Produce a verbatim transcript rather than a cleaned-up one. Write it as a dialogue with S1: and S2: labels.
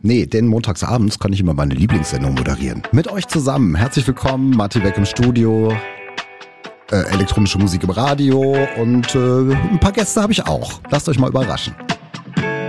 S1: Nee, denn montagsabends kann ich immer meine Lieblingssendung moderieren. Mit euch zusammen. Herzlich willkommen, Matti Beck im Studio, äh, elektronische Musik im Radio und äh, ein paar Gäste habe ich auch. Lasst euch mal überraschen.